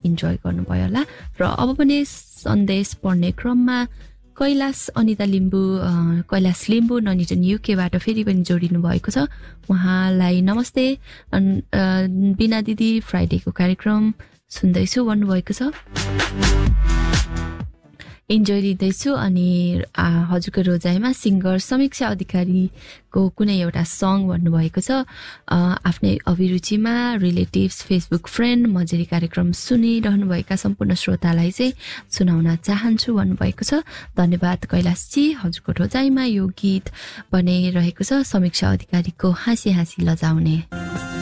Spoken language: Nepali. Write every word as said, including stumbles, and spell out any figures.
इन्जोय गर्नुभयो होला र अब पनि सन्देश पढ्ने क्रममा कैलाश अनिता लिम्बू कैलाश लिम्बू ननिटन युकेबाट फेरि पनि जोडिनु भएको छ उहाँलाई नमस्ते बिना दिदी फ्राइडेको कार्यक्रम सुन्दैछु भन्नुभएको छ इन्जोय लिँदैछु अनि हजुरको रोजाइमा सिङ्गर समीक्षा अधिकारीको कुनै एउटा सङ भन्नुभएको छ आफ्नै अभिरुचिमा रिलेटिभ्स फेसबुक फ्रेन्ड मजेरी कार्यक्रम सुनिरहनुभएका सम्पूर्ण श्रोतालाई चाहिँ सुनाउन चाहन्छु भन्नुभएको छ धन्यवाद कैलाशजी हजुरको रोजाइमा यो गीत बनाइरहेको छ समीक्षा अधिकारीको हाँसी हाँसी लजाउने